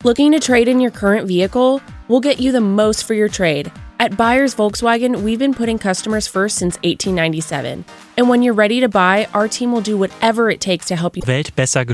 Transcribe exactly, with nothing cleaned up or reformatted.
Looking to trade in your current vehicle? We'll get you the most for your trade. At Buyers Volkswagen, we've been putting customers first since eighteen ninety-seven. And when you're ready to buy, our team will do whatever it takes to help you. Welt besser